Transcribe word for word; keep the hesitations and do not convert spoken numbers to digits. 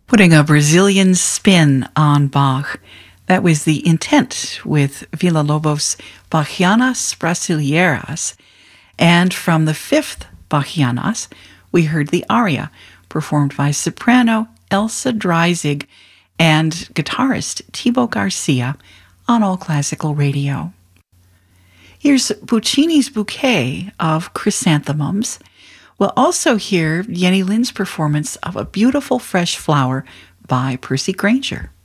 Putting a Brazilian spin on Bach. That was the intent with Villa-Lobos' Bachianas Brasileiras. And from the fifth Bachianas, we heard the aria, performed by soprano Elsa Dreisig and guitarist Thibaut Garcia on All Classical Radio. Here's Puccini's Bouquet of Chrysanthemums. We'll also hear Jenny Lind's performance of A Beautiful Fresh Flower by Percy Grainger.